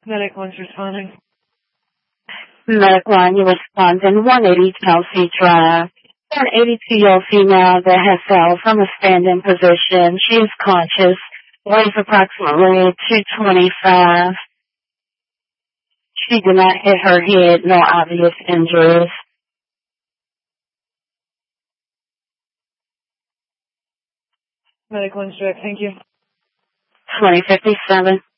Medic one's responding. Medic line, you respond in 180 Chelsea Drive. An 82-year-old female that has fell from a standing position. She is conscious, weighs approximately 225. She did not hit her head, no obvious injuries. Medic one's direct, thank you. 2057.